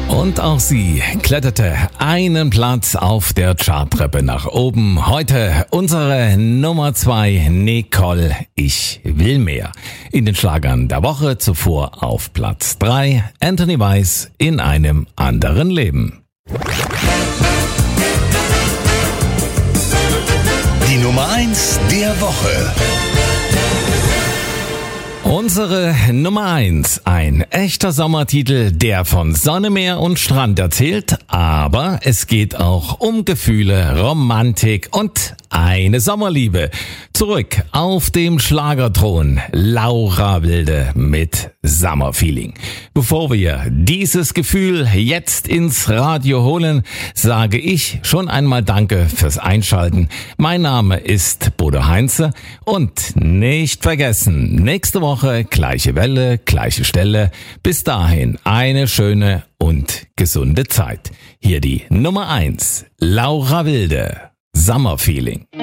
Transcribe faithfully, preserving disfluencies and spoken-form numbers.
Und auch sie kletterte einen Platz auf der Charttreppe nach oben. Heute unsere Nummer zwei, Nicole, ich will mehr. In den Schlagern der Woche zuvor auf Platz drei, Anthony Weiss, in einem anderen Leben. Die Nummer eins der Woche. Unsere Nummer eins, ein echter Sommertitel, der von Sonne, Meer und Strand erzählt, aber es geht auch um Gefühle, Romantik und eine Sommerliebe. Zurück auf dem Schlagerthron, Laura Wilde mit Summerfeeling. Bevor wir dieses Gefühl jetzt ins Radio holen, sage ich schon einmal Danke fürs Einschalten. Mein Name ist Bodo Heinze und nicht vergessen, nächste Woche gleiche Welle, gleiche Stelle. Bis dahin eine schöne und gesunde Zeit. Hier die Nummer eins, Laura Wilde, Summerfeeling.